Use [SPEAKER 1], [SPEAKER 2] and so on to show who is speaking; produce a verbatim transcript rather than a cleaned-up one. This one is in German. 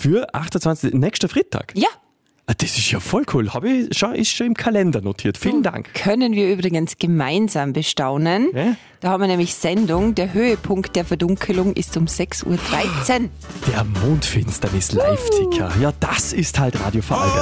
[SPEAKER 1] Für achtundzwanzigsten nächsten Freitag?
[SPEAKER 2] Ja.
[SPEAKER 1] Ah, das ist ja voll cool. Habe ich schon, ist schon im Kalender notiert. Vielen Dank.
[SPEAKER 2] Können wir übrigens gemeinsam bestaunen.
[SPEAKER 1] Ja?
[SPEAKER 2] Da haben wir nämlich Sendung. Der Höhepunkt der Verdunkelung ist um sechs Uhr dreizehn.
[SPEAKER 1] Der Mondfinsternis-Live-Ticker. Ja, das ist halt Radio Vorarlberg.